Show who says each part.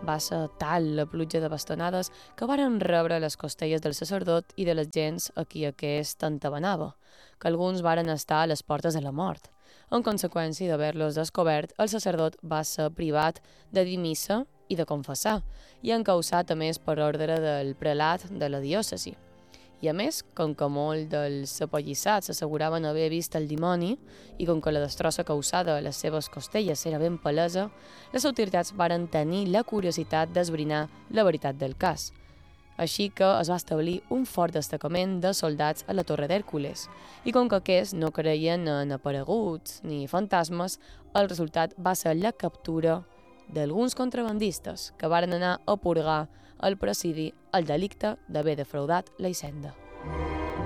Speaker 1: va ser tal la pluja de bastonades que varen rebre les costelles del sacerdot i de les gens a qui aquest entabanava, que alguns varen estar a les portes de la mort. En conseqüència d'haver-los descobert, el sacerdot va ser privat de dir missa i de confessar, i encausat a més per ordre del prelat de la diòcesi. I a més, com que molts dels apallissats asseguraven haver vist el dimoni i com que la destrossa causada a les seves costelles era ben palesa, les autoritats varen tenir la curiositat d'esbrinar la veritat del cas. Així que es va establir un fort destacament de soldats a la Torre d'Hèrcules, i com que aquests no creien en apareguts ni fantasmes, el resultat va ser la captura d'alguns contrabandistes que varen anar a purgar el presidi el delicte d'haver defraudat la hisenda.